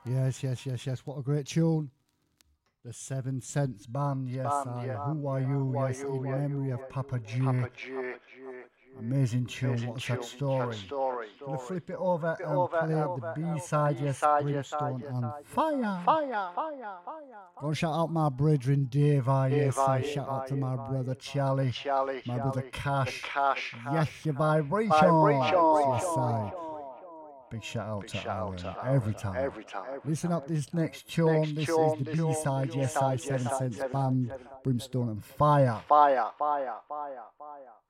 Yes, yes, yes, yes. What a great tune. The Seven Cents Band, yes. Who Are You, yes, in memory of Papa J. Amazing tune, what a sad story. Gonna flip it over and play the B-side, yes, Brimstone and Fire. Gonna shout out my brethren Dave, yes, I shout out to my brother Charlie, my brother Cash, yes, your vibrations, yes, I. Big shout out to Aaron every time. Listen up this next tune. This is the B-side, yes, I, Seven Cents Band, Brimstone and Fire.